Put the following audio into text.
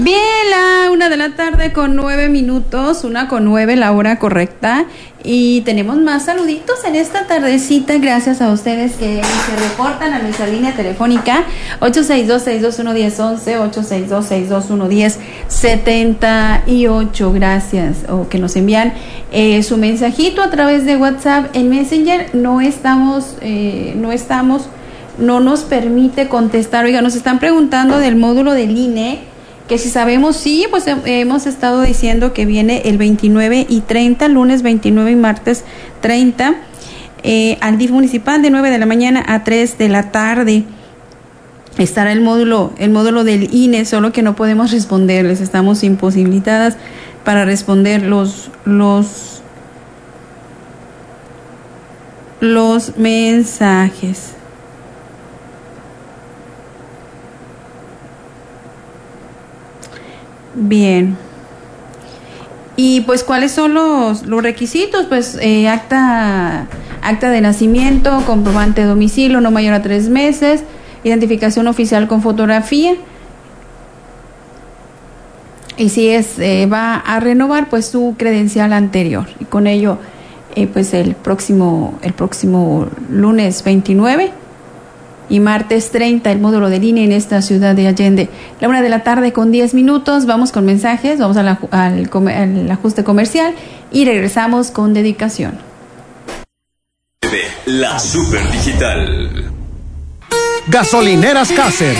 Bien, la 1:09 p.m, 1:09, la hora correcta. Y tenemos más saluditos en esta tardecita, gracias a ustedes que se reportan a nuestra línea telefónica 862-621-1011, 862-621-1078, gracias, o que nos envían su mensajito a través de WhatsApp. En Messenger no nos permite contestar. Oiga, nos están preguntando del módulo del INE, que si sabemos, sí, pues hemos estado diciendo que viene el 29 y 30, lunes 29 y martes 30, al DIF municipal de 9 de la mañana a 3 de la tarde. Estará el módulo del INE, solo que no podemos responderles, estamos imposibilitadas para responder los mensajes. Bien. Y pues, ¿cuáles son los requisitos? Pues acta de nacimiento, comprobante de domicilio no mayor a 3 meses, identificación oficial con fotografía. Y si va a renovar, pues su credencial anterior. Y con ello, pues el próximo lunes 29 y martes 30, el módulo de INE en esta ciudad de Allende. La 1:10 p.m, vamos con mensajes, vamos al ajuste comercial y regresamos con dedicación. La Super Digital. Gasolineras Caser,